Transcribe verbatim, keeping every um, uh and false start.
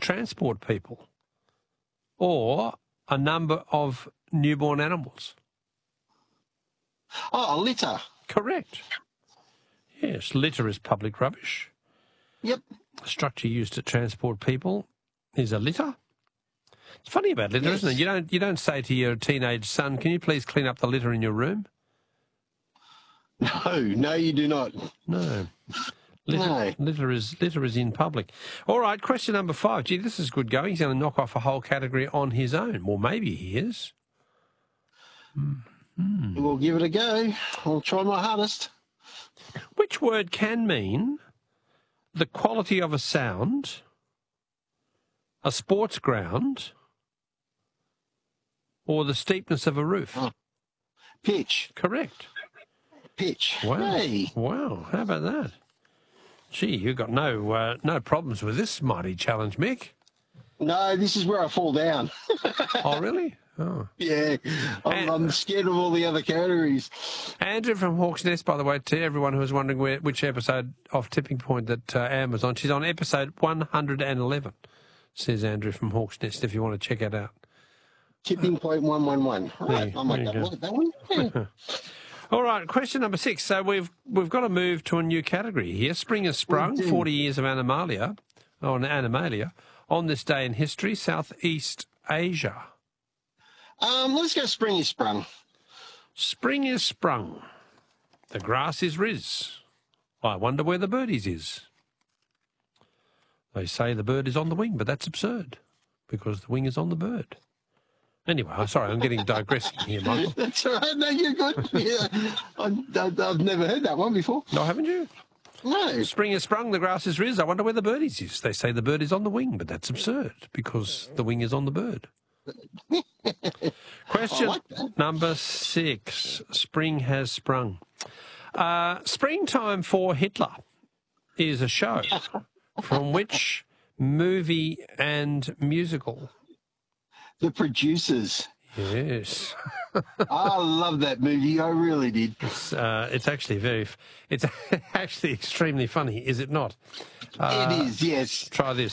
transport people or a number of newborn animals? Oh, a litter. Correct. Yes, litter is public rubbish. Yep. The structure used to transport people is a litter. It's funny about litter, Yes. isn't it? You don't you don't say to your teenage son, "Can you please clean up the litter in your room?" No, no, you do not. No. Litter, No. litter is litter is in public. All right, question number five. Gee, this is good going. He's going to knock off a whole category on his own. Well, maybe he is. Mm-hmm. We'll give it a go. I'll try my hardest. Which word can mean the quality of a sound, a sports ground, or the steepness of a roof? Oh. Pitch. Correct. Pitch. Wow. Hey. Wow. How about that? Gee, you've got no uh, no problems with this mighty challenge, Mick. No, this is where I fall down. Oh, really? Oh. Yeah, I'm, And- I'm scared of all the other categories. Andrew from Hawks Nest, by the way, to everyone who was wondering where, which episode of Tipping Point that uh, Anne was on. She's on episode one hundred eleven, says Andrew from Hawks Nest, if you want to check it out. Tipping point one one one. All right, There- I might there you have a go. look at that one. Yeah. All right, question number six. So we've we've got to move to a new category here. Spring has sprung, We do. forty years of Animalia, on Animalia, on this day in history, Southeast Asia. Um, let's go spring is sprung. Spring is sprung. The grass is riz. I wonder where the birdies is. They say the bird is on the wing, but that's absurd because the wing is on the bird. Anyway, I'm sorry, I'm getting digressing here, Michael. That's all right. No, you're good. Yeah. I, I, I've never heard that one before. No, haven't you? No. Spring has sprung, the grass is riz. I wonder where the birdies is. They say the bird is on the wing, but that's absurd because the wing is on the bird. Question I like that. number six. Spring has sprung. Uh, Springtime for Hitler is a show from which movie and musical? The Producers. Yes. I love that movie. I really did. It's, uh, it's actually very, it's actually extremely funny, is it not? Uh, it is, yes. Try this.